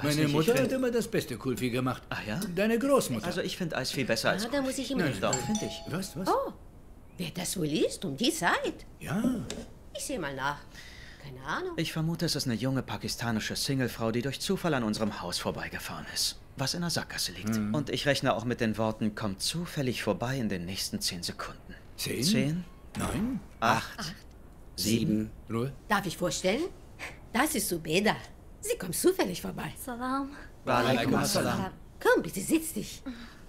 Meine Mutter hat immer das beste Kulfi gemacht. Ach ja? Deine Großmutter. Also ich finde Eis viel besser als da muss ich ihm recht Doch, geben. finde ich. Was? Oh, wer das wohl ist um die Zeit? Ja. Ich sehe mal nach. Keine Ahnung. Ich vermute, es ist eine junge pakistanische Singlefrau, die durch Zufall an unserem Haus vorbeigefahren ist, was in der Sackgasse liegt. Und ich rechne auch mit den Worten, kommt zufällig vorbei in den nächsten 10 Sekunden. 10? 10, 9? 8, 7. Ruhe. Darf ich vorstellen? Das ist Subeda. Sie kommt zufällig vorbei. Salam. Walaikum assalam. Komm, bitte setz dich.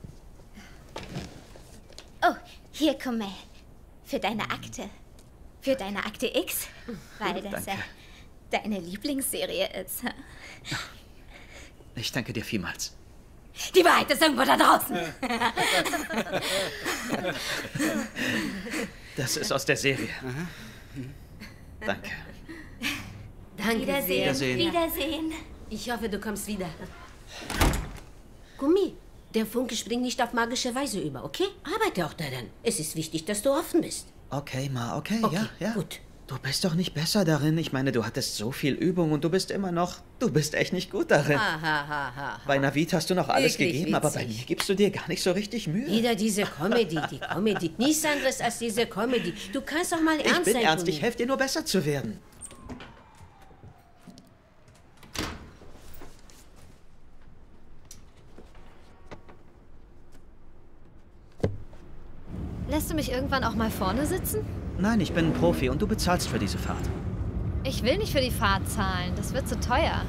Oh, hier, komm mal. Für deine Akte. Für deine Akte X. Weil das Danke. deine Lieblingsserie ist. Ich danke dir vielmals. Die Wahrheit ist irgendwo da draußen. Das ist aus der Serie. Danke. Danke sehr. Wiedersehen. Wiedersehen. Ich hoffe, du kommst wieder. Gummi, der Funke springt nicht auf magische Weise über, okay? Arbeite auch daran. Es ist wichtig, dass du offen bist. Okay, Ma, okay, Okay, ja. gut. Du bist doch nicht besser darin. Ich meine, du hattest so viel Übung und du bist immer noch... Du bist echt nicht gut darin. Bei Navid hast du noch alles Wirklich gegeben, aber bei witzig. mir gibst du dir gar nicht so richtig Mühe. Wieder diese Comedy, die Comedy. Nichts anderes als diese Comedy. Du kannst doch mal Ich ernst bin sein, ernst, Gummi. ich helfe dir nur besser zu werden. Lässt du mich irgendwann auch mal vorne sitzen? Nein, ich bin ein Profi und du bezahlst für diese Fahrt. Ich will nicht für die Fahrt zahlen. Das wird zu teuer.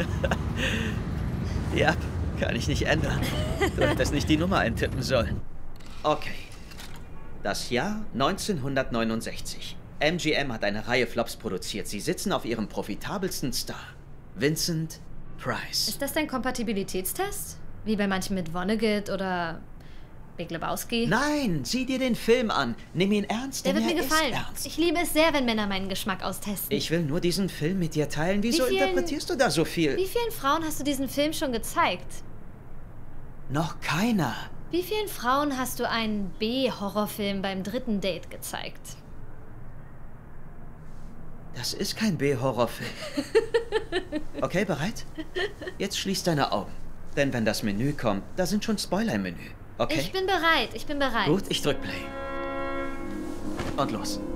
Ja, kann ich nicht ändern. Du hättest nicht die Nummer eintippen sollen. Okay. Das Jahr 1969. MGM hat eine Reihe Flops produziert. Sie sitzen auf ihrem profitabelsten Star. Vincent Price. Ist das dein Kompatibilitätstest? Wie bei manchen mit Vonnegut oder Big Lebowski? Nein, sieh dir den Film an. Nimm ihn ernst, Der denn wird mir er gefallen. ist ernst. Ich liebe es sehr, wenn Männer meinen Geschmack austesten. Ich will nur diesen Film mit dir teilen. Wieso Wie vielen- interpretierst du da so viel? Wie vielen Frauen hast du diesen Film schon gezeigt? Noch keiner. Wie vielen Frauen hast du einen B-Horrorfilm beim 3. Date gezeigt? Das ist kein B-Horrorfilm. Okay, bereit? Jetzt schließ deine Augen. Denn wenn das Menü kommt, da sind schon Spoiler im Menü. Okay? Ich bin bereit, ich bin bereit. Gut, ich drück Play. Und los.